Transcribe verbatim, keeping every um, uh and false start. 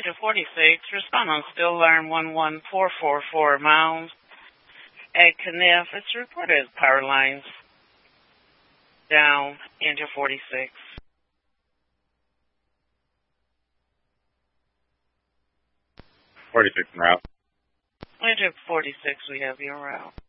Engine forty-six, respond on still alarm one one four four four miles. At Kniff, it's reported power lines down, Engine forty-six. forty-six en route. Engine forty-six, we have your route.